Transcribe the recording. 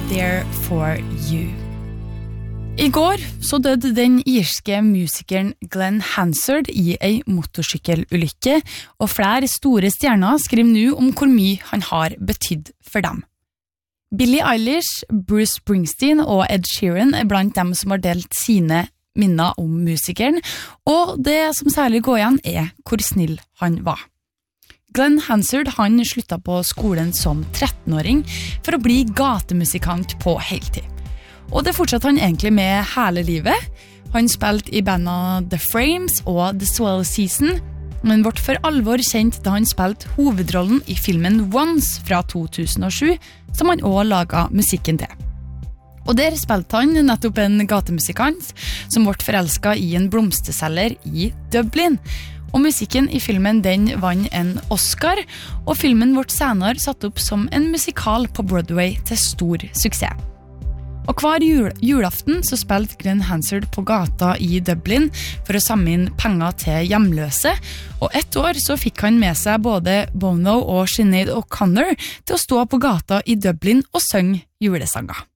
There For You. I går så døde den irske musikeren Glenn Hansard i en motorsykkelulykke, og flere store stjerner skriver nå om hvor mye han har betydd for dem. Billie Eilish, Bruce Springsteen og Ed Sheeran blant dem som har delt sine minner om musikeren, og det som særlig går igjen hvor snill han var. Glenn Hansard han sluttet på skolen som 13-åring for å bli gatemusikant på heltid. Og det fortsatte han egentlig med hele livet. Han spilte i bandene The Frames og The Swell Season, men ble for alvor kjent da han spilte hovedrollen i filmen Once fra 2007, som han også laget musikken til. Og der spilte han nettopp en gatemusikant som ble forelsket i en blomsterselger i Dublin. Og musikken i filmen den vant en Oscar, og filmen ble senere satt opp som en musikal på Broadway til stor suksess. Og hver julaften så spilte Glenn Hansard på gata i Dublin for å samle inn penger til hjemløse, og ett år så fikk han med seg både Bono og Sinead O'Connor til å stå på gata i Dublin og synge julesanger.